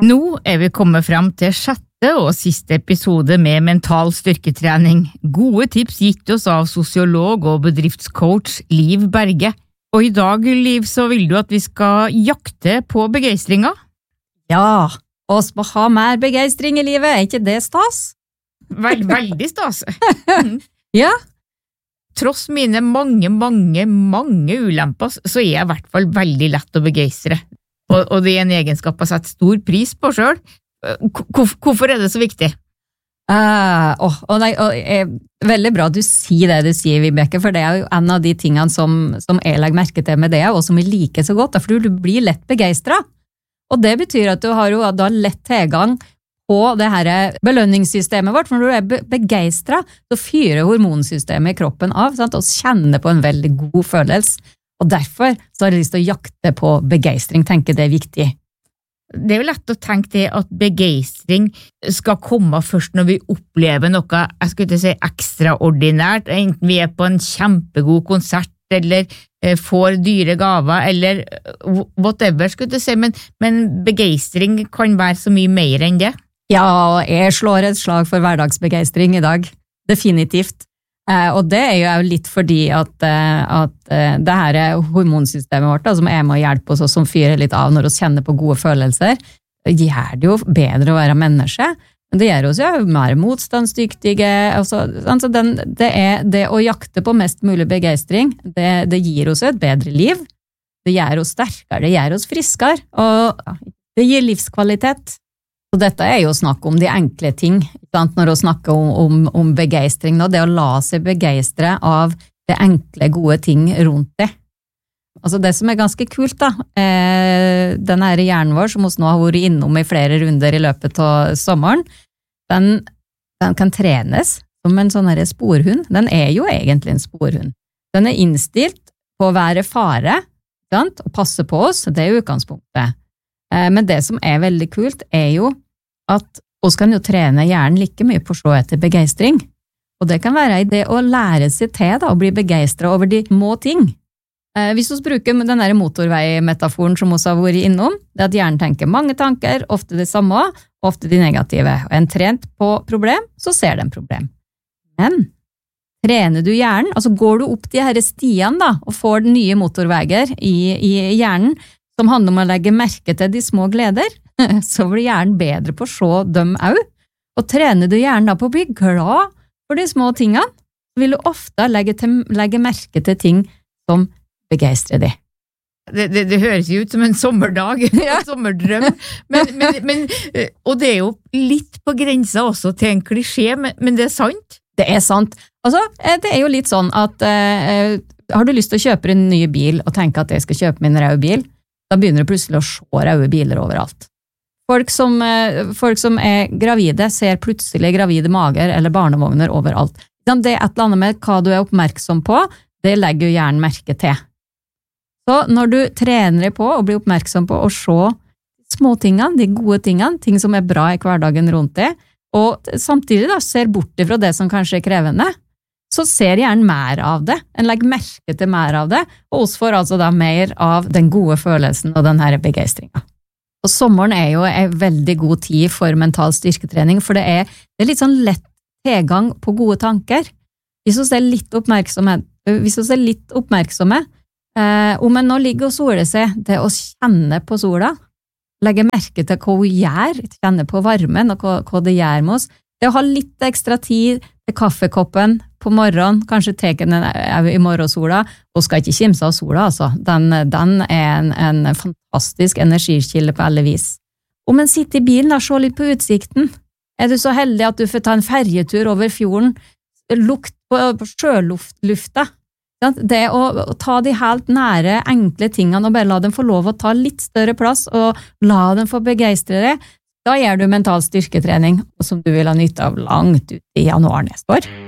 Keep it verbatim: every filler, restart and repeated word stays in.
Nå er vi kommet frem til sjette og siste episode med mental styrketrening. Gode tips gitt oss av sosiolog og bedriftscoach Liv Berge. Og i dag, Liv, så vil du at vi skal jakte på begeistringa? Ja, oss må ha mer begeistring i livet, er ikke det stas? Vel, veldig stas. Ja. Tross mine mange, mange, mange ulemper, så er jeg i hvert fall veldig lett å begeistre. Og, og det er en egenskap jeg setter stor pris på selv. Hvorfor er det så viktig? Uh, oh, oh nei, oh, eh, veldig bra at du sier det du sier, Vibeke, for det er jo en av de tingene som, som jeg legger merke til med det, og som jeg liker så godt, for du blir lett begeistret. Og det betyr at du har jo da lett tilgang på det her belønningssystemet vårt, for når du er begeistret, så fyrer hormonsystemet i kroppen av, sant? Og kjenner på en veldig god følelse. Og derfor så har jeg lyst til å jakte på begeistring, tenker det er viktig. Det er jo lett å tenke det at begeistring skal komme først når vi opplever noe, jeg skulle ikke si ekstraordinært, enten vi er på en kjempegod konsert, eller eh, får dyre gaver, eller whatever, skulle jeg si, men, men begeistring kan være så mye mer enn det. Ja, jeg slår et slag for hverdagsbegeistring i dag, definitivt. Eh, og det er jo litt fordi at, eh, at eh, det her hormonsystemet vårt, da, som er med å hjelpe oss, og som fyrer litt av når vi kjenner på gode følelser, gjør det jo bedre å være menneske, men det gjør oss jo mer motstandsdyktige. Altså, altså den, det, er, det å jakte på mest mulig begeistring, det, det gir oss et bedre liv, det gjør oss sterkere, det gjør oss friskere, og det gir livskvalitet. Så dette er jo snakk om de enkle ting, sant? Når vi snakker om, om, om begeistring, og det å la seg begeistre av de enkle, gode ting rundt det. Altså det som er ganske kult da, eh, den her hjernen vår, som vi nå har vært innom i flere runder i løpet av sommeren, den, den kan trenes som en sånn her sporhund. Den er jo egentlig en sporhund. Den er innstilt på å være fare, sant? Og passe på oss, det er utgangspunktet. Eh, men det som er veldig kult er jo at oss kan jo trene hjernen like mye på å se etter begeistring. Og det kan være i det å lære seg til da, å bli begeistret over de små ting. Eh, hvis vi bruker den der motorveimetaforen som vi har vært innom, det er at hjernen tenker mange tanker, ofte det samme, ofte de negative. Og en trent på problem, så ser den problem. Men trener du hjernen, altså går du opp de her stiene da, og får nye motorveier i, i hjernen, som handler om å legge merke til de små gleder, så blir hjernen bedre på å se dem også. Og trener du hjernen da på å bli glad for de små tingene, så vil du ofte legge, til, legge merke til ting som begeistrer deg. Det, det, det høres jo ut som en sommerdag, ja. En sommerdrøm, men, men, men, og det er jo litt på grensa også til en klisjé, men, men det er sant? Det er sant. Altså, det er jo litt sånn at eh, har du lyst til å kjøpe en ny bil og tenke at jeg skal kjøpe min røde bil, da begynner du plutselig å se røde biler overalt. Folk som, folk som er gravide ser plutselig gravide mager eller barnevogner overalt. Det er et eller annet med hva du er oppmerksom på, det legger jo hjernen merke til. Så når du trener deg på og blir oppmerksom på å se små tingene, de gode tingene, ting som er bra i hverdagen rundt deg, og samtidig da ser bort fra det som kanskje er krevende, så ser hjernen mer av det, en legger merke til mer av det, og oss får altså da mer av den gode følelsen og den her begeistringen. Og sommeren er jo en veldig god tid for mental styrketrening, for det er, det er litt sånn lett tilgang på gode tanker. Hvis vi er litt oppmerksomme, hvis vi er litt oppmerksomme eh, om en nå ligger og soler seg, det å kjenne på sola, legge merke til hva hun gjør, kjenne på varmen og hva, hva det gjør med oss, det å ha litt ekstra tid til kaffekoppen på morgenen, kanskje teke den i morgensola, og skal ikke kimse av sola, altså. Den, den er en, en fantastisk energikilde på alle vis. Om en sitter i bilen, da, se litt på utsikten. Er du så heldig at du får ta en ferjetur over fjorden, lukt på, på sjølufta, det å, å ta de helt nære, enkle tingene, og bare la dem få lov å ta litt større plass, og la dem få begeistre deg, da gjør du mental styrketrening, som du vil ha nytte av langt ut i januar neste år.